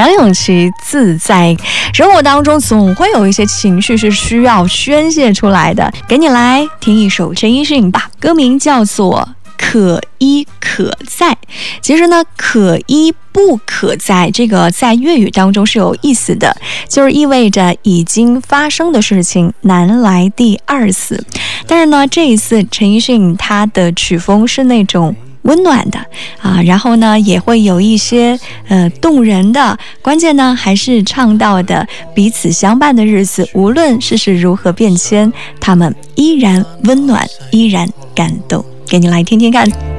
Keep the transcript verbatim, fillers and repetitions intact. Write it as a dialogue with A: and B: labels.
A: 梁咏琪自在。生活当中总会有一些情绪是需要宣泄出来的，给你来听一首陈奕迅吧，歌名叫做可依可在。其实呢，可依不可在，这个在粤语当中是有意思的，就是意味着已经发生的事情难来第二次。但是呢，这一次陈奕迅他的曲风是那种温暖的啊，然后呢也会有一些呃动人的，关键呢还是唱到的彼此相伴的日子，无论世事如何变迁，他们依然温暖，依然感动。给你来听听看。